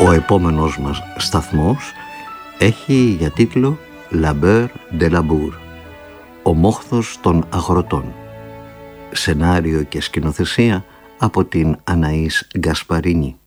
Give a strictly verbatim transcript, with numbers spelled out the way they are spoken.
Ο επόμενος μας σταθμός έχει για τίτλο «La Beurre de Labour», ο μόχθος των αγροτών. Σενάριο και σκηνοθεσία από την Αναΐς Γκασπαρίνη.